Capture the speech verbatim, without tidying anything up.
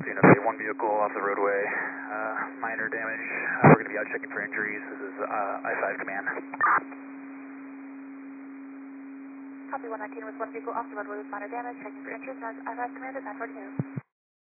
You know, one vehicle off the roadway, uh, minor damage. Uh, we're going to be out checking for injuries. This is uh, I five command. Copy one nineteen with one vehicle off the roadway with minor damage, checking for injuries. I five command at nine forty-two.